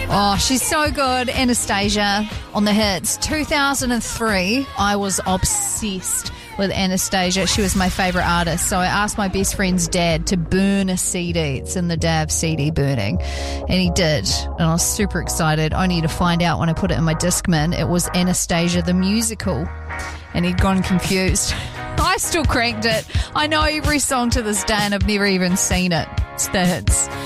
Oh, she's so good. Anastasia on the hits. 2003, I was obsessed with Anastasia. She was my favourite artist. So I asked my best friend's dad to burn a CD. It's in the Dav CD burning. And he did. And I was super excited, only to find out when I put it in my Discman, it was Anastasia the musical. And he'd gone confused. I still cranked it. I know every song to this day and I've never even seen it. It's the hits.